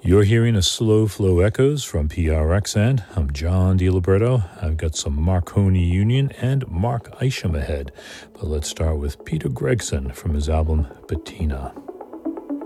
You're hearing a Slow Flow Echoes from PRXN. I'm John DiLiberto. I've got some Marconi Union and Mark Isham ahead. But let's start with Peter Gregson from his album Patina.